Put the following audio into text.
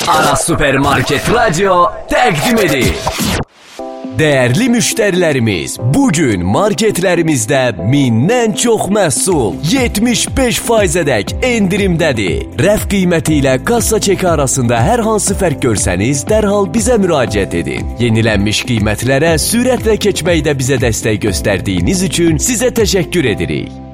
Aras Supermarket Radyo təqdim edir. Değerli müşterilerimiz, bugün marketlerimizde 1000'den çox məhsul 75%-ədək endirimdədir. Rəf qiyməti ilə kassa çeki arasında hər hansı fərq görsəniz, dərhal bizə müraciət edin. Yenilənmiş qiymətlərə sürətlə keçməkdə bizə dəstək göstərdiyiniz üçün sizə təşəkkür edirik.